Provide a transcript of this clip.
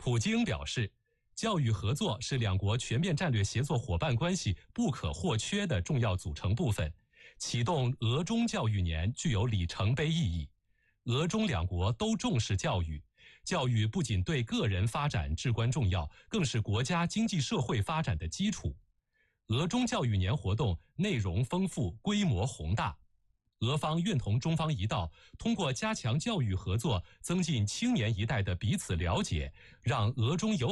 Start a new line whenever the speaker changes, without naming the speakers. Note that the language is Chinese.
普京表示，教育合作是两国全面战略协作伙伴关系不可或缺的重要组成部分，启动俄中教育年具有里程碑意义。俄中两国都重视教育，教育不仅对个人发展至关重要，更是国家经济社会发展的基础。俄中教育年活动内容丰富，规模宏大。俄方愿同中方一道，通过加强教育合作，增进青年一代的彼此了解，让俄中友